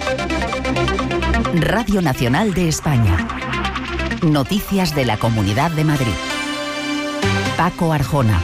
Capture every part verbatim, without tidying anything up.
Radio Nacional de España. Noticias de la Comunidad de Madrid. Paco Arjona.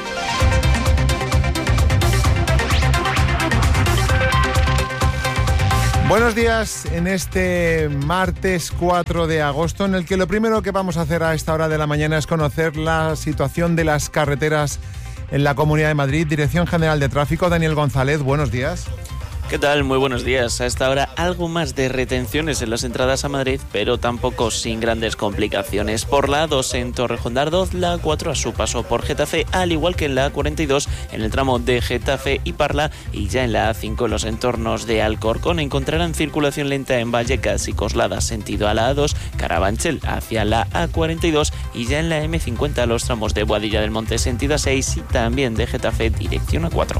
Buenos días en este martes cuatro de agosto, en el que lo primero que vamos a hacer a esta hora de la mañana es conocer la situación de las carreteras en la Comunidad de Madrid. Dirección General de Tráfico, Daniel González, buenos días. ¿Qué tal? Muy buenos días. A esta hora algo más de retenciones en las entradas a Madrid, pero tampoco sin grandes complicaciones. Por la A dos en Torrejón de Ardoz, la A cuatro a su paso por Getafe, al igual que en la A cuarenta y dos en el tramo de Getafe y Parla, y ya en la A cinco en los entornos de Alcorcón encontrarán circulación lenta en Vallecas y Coslada sentido a la A dos, Carabanchel hacia la A cuarenta y dos, y ya en la eme cincuenta los tramos de Boadilla del Monte sentido a seis y también de Getafe dirección a cuatro.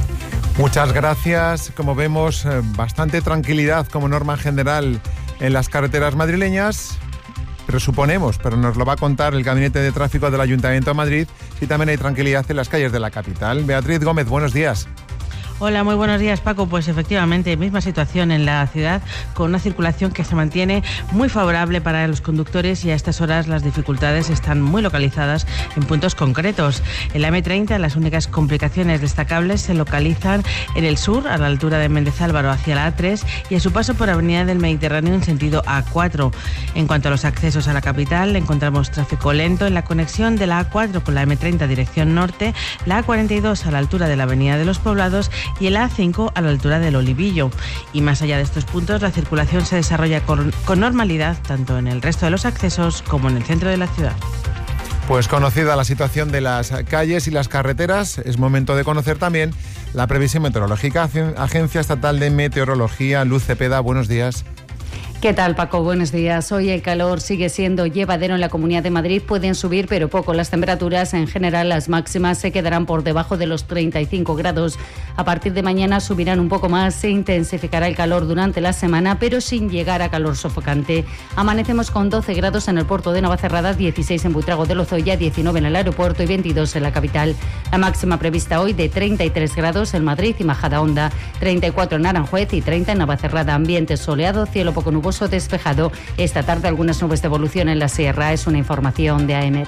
Muchas gracias. Como vemos, bastante tranquilidad como norma general en las carreteras madrileñas, presuponemos, pero nos lo va a contar el Gabinete de Tráfico del Ayuntamiento de Madrid, si también hay tranquilidad en las calles de la capital. Beatriz Gómez, buenos días. Hola, muy buenos días, Paco. Pues efectivamente, misma situación en la ciudad, con una circulación que se mantiene muy favorable para los conductores, y a estas horas las dificultades están muy localizadas en puntos concretos. En la eme treinta las únicas complicaciones destacables se localizan en el sur, a la altura de Méndez Álvaro hacia la A tres, y a su paso por Avenida del Mediterráneo en sentido A cuatro. En cuanto a los accesos a la capital, encontramos tráfico lento en la conexión de la A cuatro con la eme treinta dirección norte, la A cuarenta y dos a la altura de la Avenida de los Poblados y el A cinco a la altura del Olivillo. Y más allá de estos puntos, la circulación se desarrolla con, con normalidad tanto en el resto de los accesos como en el centro de la ciudad. Pues conocida la situación de las calles y las carreteras, es momento de conocer también la previsión meteorológica. Agencia Estatal de Meteorología, Luz Cepeda, buenos días. ¿Qué tal, Paco? Buenos días. Hoy el calor sigue siendo llevadero en la Comunidad de Madrid. Pueden subir, pero poco, las temperaturas. En general, las máximas se quedarán por debajo de los treinta y cinco grados. A partir de mañana subirán un poco más. Se intensificará el calor durante la semana, pero sin llegar a calor sofocante. Amanecemos con doce grados en el puerto de Navacerrada, dieciséis en Buitrago de Lozoya, diecinueve en el aeropuerto y veintidós en la capital. La máxima prevista hoy de treinta y tres grados en Madrid y Majadahonda, treinta y cuatro en Aranjuez y treinta en Navacerrada. Ambiente soleado, cielo poco nuboso despejado. Esta tarde algunas nubes de evolución en la sierra. Es una información de AEMET.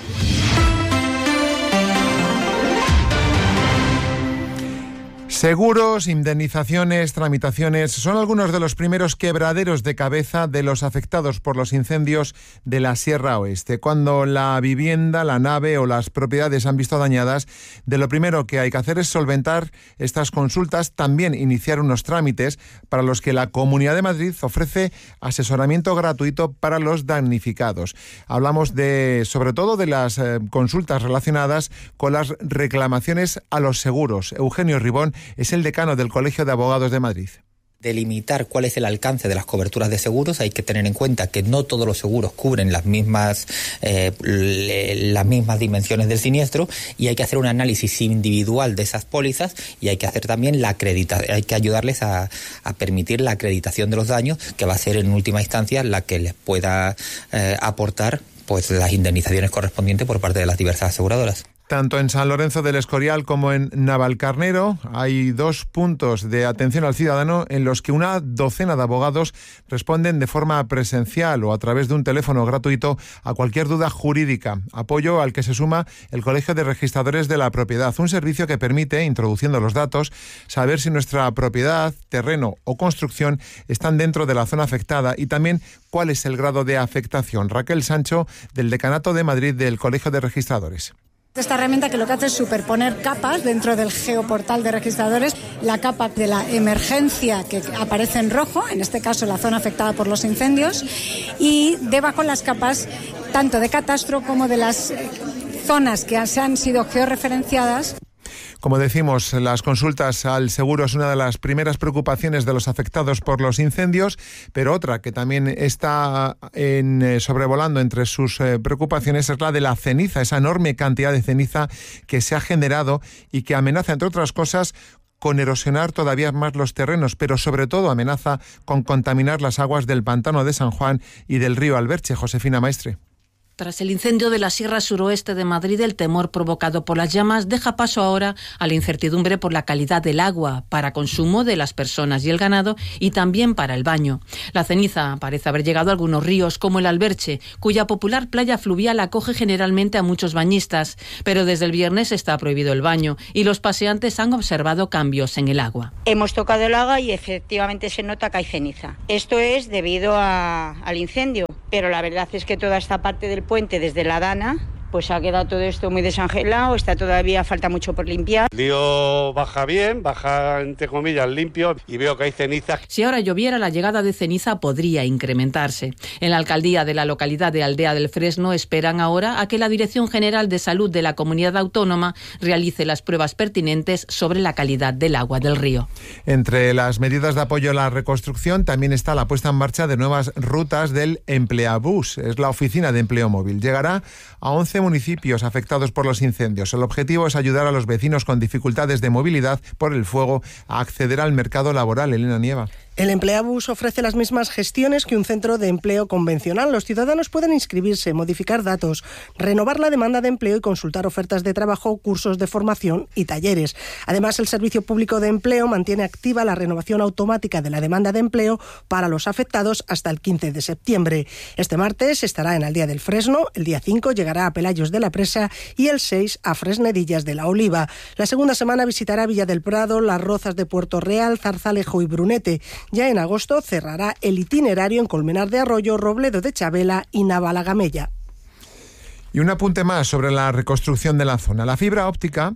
Seguros, indemnizaciones, tramitaciones son algunos de los primeros quebraderos de cabeza de los afectados por los incendios de la Sierra Oeste. Cuando la vivienda, la nave o las propiedades han visto dañadas, de lo primero que hay que hacer es solventar estas consultas, también iniciar unos trámites para los que la Comunidad de Madrid ofrece asesoramiento gratuito para los damnificados. Hablamos de, sobre todo, de las eh, consultas relacionadas con las reclamaciones a los seguros. Eugenio Ribón es el decano del Colegio de Abogados de Madrid. Delimitar cuál es el alcance de las coberturas de seguros. Hay que tener en cuenta que no todos los seguros cubren las mismas eh, las mismas dimensiones del siniestro, y hay que hacer un análisis individual de esas pólizas, y hay que hacer también la acreditación, hay que ayudarles a, a permitir la acreditación de los daños, que va a ser en última instancia la que les pueda eh, aportar pues las indemnizaciones correspondientes por parte de las diversas aseguradoras. Tanto en San Lorenzo del Escorial como en Navalcarnero hay dos puntos de atención al ciudadano en los que una docena de abogados responden de forma presencial o a través de un teléfono gratuito a cualquier duda jurídica, apoyo al que se suma el Colegio de Registradores de la Propiedad, un servicio que permite, introduciendo los datos, saber si nuestra propiedad, terreno o construcción están dentro de la zona afectada y también cuál es el grado de afectación. Raquel Sancho, del Decanato de Madrid del Colegio de Registradores. Esta herramienta que lo que hace es superponer capas dentro del geoportal de registradores, la capa de la emergencia que aparece en rojo, en este caso la zona afectada por los incendios, y debajo las capas tanto de catastro como de las zonas que se han sido georreferenciadas. Como decimos, las consultas al seguro es una de las primeras preocupaciones de los afectados por los incendios, pero otra que también está en, eh, sobrevolando entre sus eh, preocupaciones es la de la ceniza, esa enorme cantidad de ceniza que se ha generado y que amenaza, entre otras cosas, con erosionar todavía más los terrenos, pero sobre todo amenaza con contaminar las aguas del pantano de San Juan y del río Alberche. Josefina Maestre. Tras el incendio de la Sierra Suroeste de Madrid, el temor provocado por las llamas deja paso ahora a la incertidumbre por la calidad del agua para consumo de las personas y el ganado y también para el baño. La ceniza parece haber llegado a algunos ríos como el Alberche, cuya popular playa fluvial acoge generalmente a muchos bañistas, pero desde el viernes está prohibido el baño y los paseantes han observado cambios en el agua. Hemos tocado el agua y efectivamente se nota que hay ceniza. Esto es debido a, al incendio, pero la verdad es que toda esta parte del puente desde la Dana pues ha quedado todo esto muy desangelado, está todavía, falta mucho por limpiar. El río baja bien, baja entre comillas limpio y veo que hay ceniza. Si ahora lloviera, la llegada de ceniza podría incrementarse. En la alcaldía de la localidad de Aldea del Fresno esperan ahora a que la Dirección General de Salud de la Comunidad Autónoma realice las pruebas pertinentes sobre la calidad del agua del río. Entre las medidas de apoyo a la reconstrucción también está la puesta en marcha de nuevas rutas del Empleabús. Es la oficina de empleo móvil. Llegará a once municipios afectados por los incendios. El objetivo es ayudar a los vecinos con dificultades de movilidad por el fuego a acceder al mercado laboral. Elena Nieva. El Empleabús ofrece las mismas gestiones que un centro de empleo convencional. Los ciudadanos pueden inscribirse, modificar datos, renovar la demanda de empleo y consultar ofertas de trabajo, cursos de formación y talleres. Además, el Servicio Público de Empleo mantiene activa la renovación automática de la demanda de empleo para los afectados hasta el quince de septiembre. Este martes estará en Aldea del Fresno, el día cinco llegará a Pelayos de la Presa y el seis a Fresnedillas de la Oliva. La segunda semana visitará Villa del Prado, Las Rozas de Puerto Real, Zarzalejo y Brunete. Ya en agosto cerrará el itinerario en Colmenar de Arroyo, Robledo de Chabela y Navalagamella. Y un apunte más sobre la reconstrucción de la zona. La fibra óptica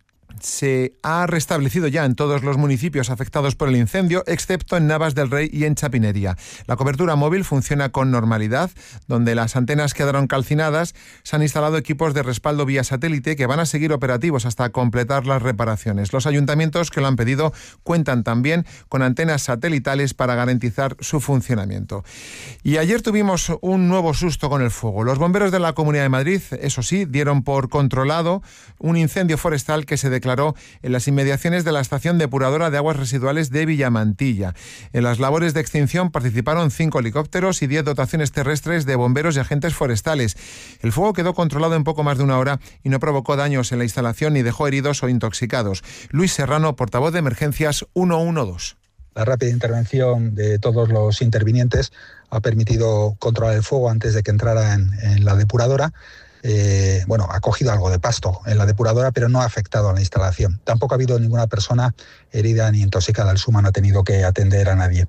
se ha restablecido ya en todos los municipios afectados por el incendio, excepto en Navas del Rey y en Chapinería. La cobertura móvil funciona con normalidad. Donde las antenas quedaron calcinadas, se han instalado equipos de respaldo vía satélite que van a seguir operativos hasta completar las reparaciones. Los ayuntamientos que lo han pedido cuentan también con antenas satelitales para garantizar su funcionamiento. Y ayer tuvimos un nuevo susto con el fuego. Los bomberos de la Comunidad de Madrid, eso sí, dieron por controlado un incendio forestal que se declaró en las inmediaciones de la estación depuradora de aguas residuales de Villamantilla. En las labores de extinción participaron cinco helicópteros y diez dotaciones terrestres de bomberos y agentes forestales. El fuego quedó controlado en poco más de una hora y no provocó daños en la instalación ni dejó heridos o intoxicados. Luis Serrano, portavoz de Emergencias ciento doce. La rápida intervención de todos los intervinientes ha permitido controlar el fuego antes de que entrara en, en la depuradora. Eh, bueno, ha cogido algo de pasto en la depuradora, pero no ha afectado a la instalación. Tampoco ha habido ninguna persona herida ni intoxicada. El SUMA no ha tenido que atender a nadie.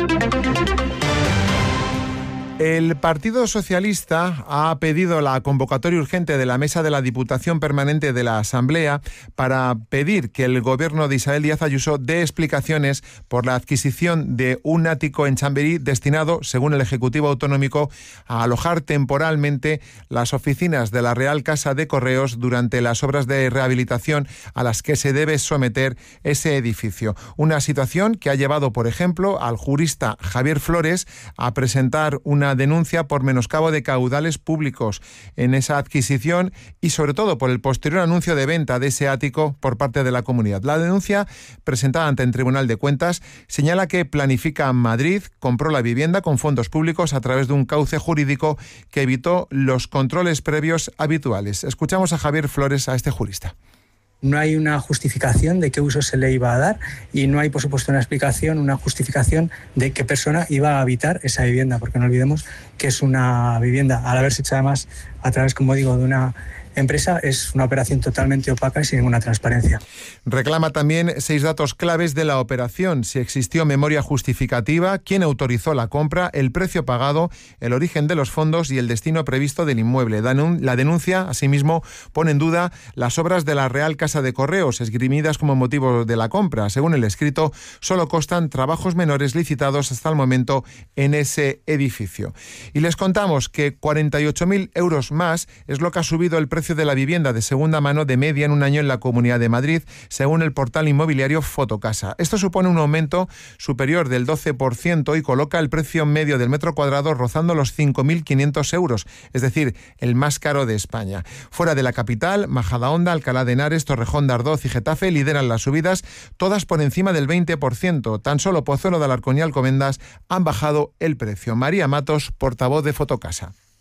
El Partido Socialista ha pedido la convocatoria urgente de la Mesa de la Diputación Permanente de la Asamblea para pedir que el gobierno de Isabel Díaz Ayuso dé explicaciones por la adquisición de un ático en Chamberí destinado, según el Ejecutivo Autonómico, a alojar temporalmente las oficinas de la Real Casa de Correos durante las obras de rehabilitación a las que se debe someter ese edificio. Una situación que ha llevado, por ejemplo, al jurista Javier Flores a presentar una denuncia por menoscabo de caudales públicos en esa adquisición y sobre todo por el posterior anuncio de venta de ese ático por parte de la comunidad. La denuncia presentada ante el Tribunal de Cuentas señala que Planifica Madrid compró la vivienda con fondos públicos a través de un cauce jurídico que evitó los controles previos habituales. Escuchamos a Javier Flores, a este jurista. No hay una justificación de qué uso se le iba a dar y no hay, por supuesto, una explicación, una justificación de qué persona iba a habitar esa vivienda, porque no olvidemos que es una vivienda, al haberse hecho además a través, como digo, de una empresa, es una operación totalmente opaca y sin ninguna transparencia. Reclama también seis datos claves de la operación: si existió memoria justificativa, quién autorizó la compra, el precio pagado, el origen de los fondos y el destino previsto del inmueble. La denuncia, asimismo, pone en duda las obras de la Real Casa de Correos, esgrimidas como motivo de la compra. Según el escrito, solo constan trabajos menores licitados hasta el momento en ese edificio. Y les contamos que cuarenta y ocho mil euros más es lo que ha subido el precio de la vivienda de segunda mano de media en un año en la Comunidad de Madrid, según el portal inmobiliario Fotocasa. Esto supone un aumento superior del doce por ciento y coloca el precio medio del metro cuadrado rozando los cinco mil quinientos euros, es decir, el más caro de España. Fuera de la capital, Majadahonda, Alcalá de Henares, Torrejón de Ardoz y Getafe lideran las subidas, todas por encima del veinte por ciento. Tan solo Pozuelo de Alarcón y Alcobendas han bajado el precio. María Matos, portavoz de Fotocasa.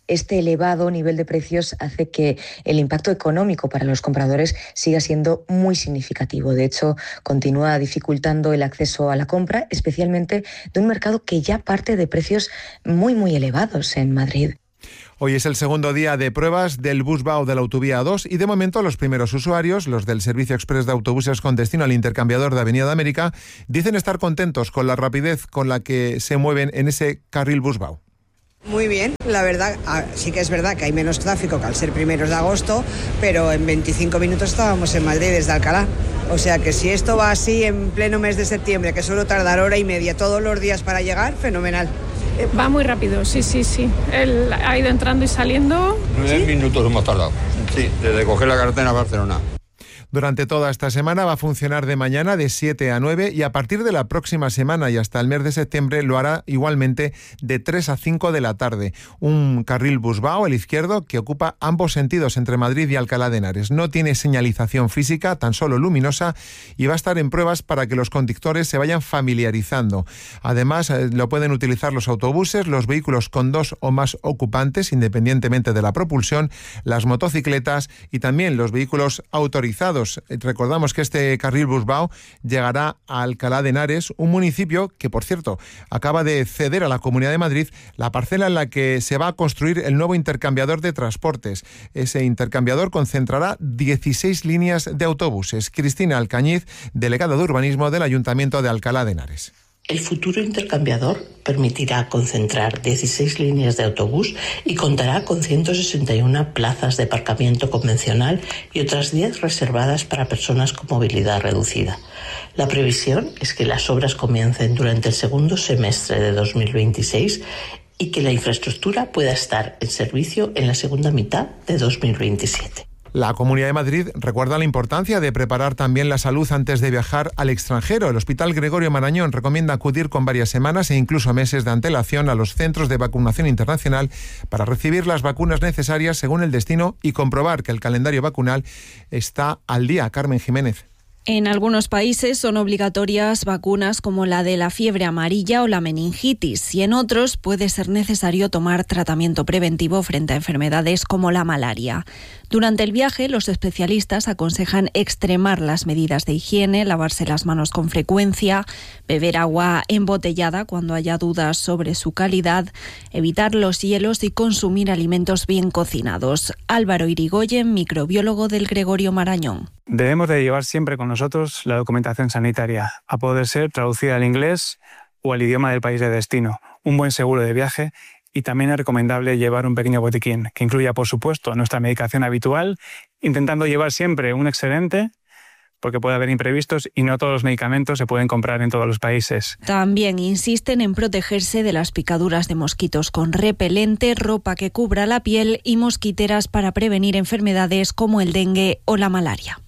este elevado nivel de precios hace que el impacto económico para los compradores siga siendo muy significativo. De hecho, continúa dificultando el acceso a la compra, especialmente de un mercado que ya parte de precios muy, muy elevados en Madrid. Hoy es el segundo día de pruebas del Busbao de la Autovía A dos y de momento los primeros usuarios, los del Servicio Express de Autobuses con destino al intercambiador de Avenida de América, dicen estar contentos con la rapidez con la que se mueven en ese carril Busbao. Muy bien, la verdad, sí que es verdad que hay menos tráfico que al ser primeros de agosto, pero en veinticinco minutos estábamos en Madrid desde Alcalá. O sea que si esto va así en pleno mes de septiembre, que suelo tardar hora y media todos los días para llegar, fenomenal. Va muy rápido, sí, sí, sí. Él ha ido entrando y saliendo. Nueve ¿Sí? minutos hemos tardado. Sí, desde coger la carretera a Barcelona. Durante toda esta semana va a funcionar de mañana de siete a nueve y a partir de la próxima semana y hasta el mes de septiembre lo hará igualmente de tres a cinco de la tarde. Un carril Busbao, el izquierdo, que ocupa ambos sentidos entre Madrid y Alcalá de Henares. No tiene señalización física, tan solo luminosa, y va a estar en pruebas para que los conductores se vayan familiarizando. Además, lo pueden utilizar los autobuses, los vehículos con dos o más ocupantes, independientemente de la propulsión, las motocicletas y también los vehículos autorizados. Recordamos que este carril Busbao llegará a Alcalá de Henares, un municipio que, por cierto, acaba de ceder a la Comunidad de Madrid la parcela en la que se va a construir el nuevo intercambiador de transportes. Ese intercambiador concentrará dieciséis líneas de autobuses. Cristina Alcañiz, delegada de Urbanismo del Ayuntamiento de Alcalá de Henares. El futuro intercambiador permitirá concentrar dieciséis líneas de autobús y contará con ciento sesenta y una plazas de aparcamiento convencional y otras diez reservadas para personas con movilidad reducida. La previsión es que las obras comiencen durante el segundo semestre de dos mil veintiséis y que la infraestructura pueda estar en servicio en la segunda mitad de dos mil veintisiete. La Comunidad de Madrid recuerda la importancia de preparar también la salud antes de viajar al extranjero. El Hospital Gregorio Marañón recomienda acudir con varias semanas e incluso meses de antelación a los centros de vacunación internacional para recibir las vacunas necesarias según el destino y comprobar que el calendario vacunal está al día. Carmen Jiménez. En algunos países son obligatorias vacunas como la de la fiebre amarilla o la meningitis y en otros puede ser necesario tomar tratamiento preventivo frente a enfermedades como la malaria. Durante el viaje, los especialistas aconsejan extremar las medidas de higiene, lavarse las manos con frecuencia, beber agua embotellada cuando haya dudas sobre su calidad, evitar los hielos y consumir alimentos bien cocinados. Álvaro Irigoyen, microbiólogo del Gregorio Marañón. Debemos de llevar siempre con nosotros la documentación sanitaria, a poder ser traducida al inglés o al idioma del país de destino, un buen seguro de viaje. Y también es recomendable llevar un pequeño botiquín, que incluya, por supuesto, nuestra medicación habitual, intentando llevar siempre un excedente, porque puede haber imprevistos y no todos los medicamentos se pueden comprar en todos los países. También insisten en protegerse de las picaduras de mosquitos con repelente, ropa que cubra la piel y mosquiteras para prevenir enfermedades como el dengue o la malaria.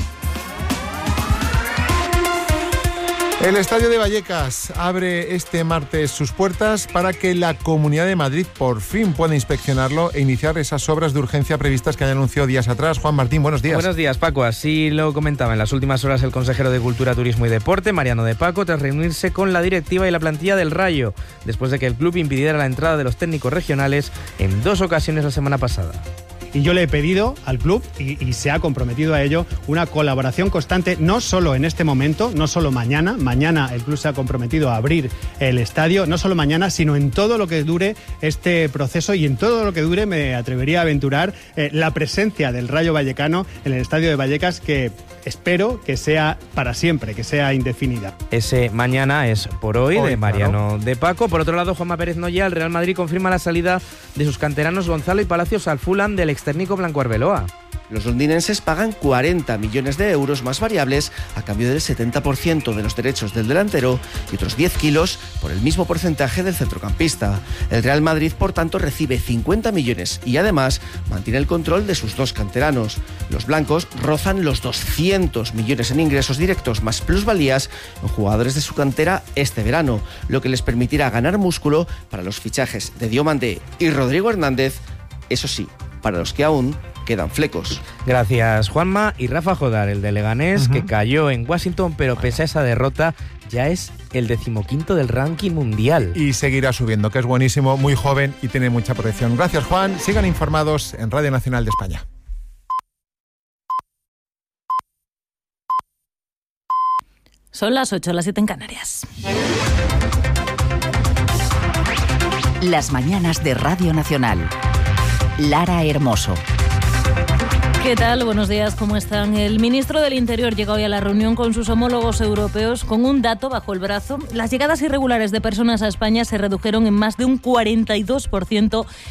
El Estadio de Vallecas abre este martes sus puertas para que la Comunidad de Madrid por fin pueda inspeccionarlo e iniciar esas obras de urgencia previstas que anunció días atrás. Juan Martín, buenos días. Buenos días, Paco. Así lo comentaba en las últimas horas el consejero de Cultura, Turismo y Deporte, Mariano de Paco, tras reunirse con la directiva y la plantilla del Rayo, después de que el club impidiera la entrada de los técnicos regionales en dos ocasiones la semana pasada. Y yo le he pedido al club, y, y se ha comprometido a ello, una colaboración constante, no solo en este momento, no solo mañana. Mañana el club se ha comprometido a abrir el estadio, no solo mañana, sino en todo lo que dure este proceso y en todo lo que dure, me atrevería a aventurar, eh, la presencia del Rayo Vallecano en el Estadio de Vallecas, que espero que sea para siempre, que sea indefinida. Ese mañana es por hoy, hoy de Mariano claro. de Paco. Por otro lado, Juanma Pérez Noya, el Real Madrid confirma la salida de sus canteranos Gonzalo y Palacios al Fulham del extécnico Blanco Arbeloa. Los londinenses pagan cuarenta millones de euros más variables a cambio del setenta por ciento de los derechos del delantero y otros diez kilos por el mismo porcentaje del centrocampista. El Real Madrid, por tanto, recibe cincuenta millones y además mantiene el control de sus dos canteranos. Los blancos rozan los doscientos millones en ingresos directos más plusvalías en jugadores de su cantera este verano, lo que les permitirá ganar músculo para los fichajes de Diomandé y Rodrigo Hernández, eso sí, para los que aún quedan flecos. Gracias, Juanma. Y Rafa Jodar, el de Leganés, uh-huh. que cayó en Washington, pero pese a esa derrota ya es el decimoquinto del ranking mundial. Y seguirá subiendo, que es buenísimo, muy joven y tiene mucha proyección. Gracias, Juan. Sigan informados en Radio Nacional de España. Son las ocho, las siete en Canarias. Las mañanas de Radio Nacional. Lara Hermoso. ¿Qué tal? Buenos días, ¿cómo están? El ministro del Interior llega hoy a la reunión con sus homólogos europeos con un dato bajo el brazo. Las llegadas irregulares de personas a España se redujeron en más de un cuarenta y dos por ciento